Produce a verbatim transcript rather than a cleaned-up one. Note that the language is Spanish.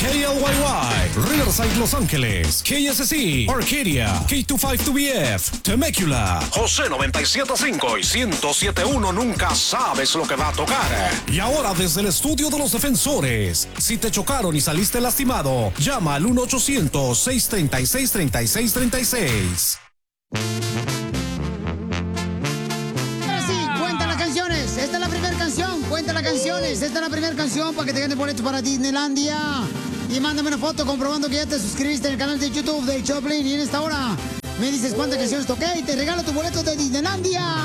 K L Y Y, Riverside, Los Ángeles, K S C, Arcadia, K veinticinco B F, Temecula, José noventa y siete punto cinco y ciento siete punto uno. Nunca sabes lo que va a tocar. Y ahora desde el estudio de los defensores, si te chocaron y saliste lastimado, llama al uno ochocientos, seiscientos treinta y seis, treinta y seis treinta y seis. Ahora sí, cuenta las canciones. Esta es la primera canción. Cuenta las canciones. Esta es la primera canción para que te ganes boletos para Disneylandia. Y mándame una foto comprobando que ya te suscribiste en el canal de YouTube del Choplin. Y en esta hora me dices cuántas canciones toqué y te regalo tu boleto de Disneylandia.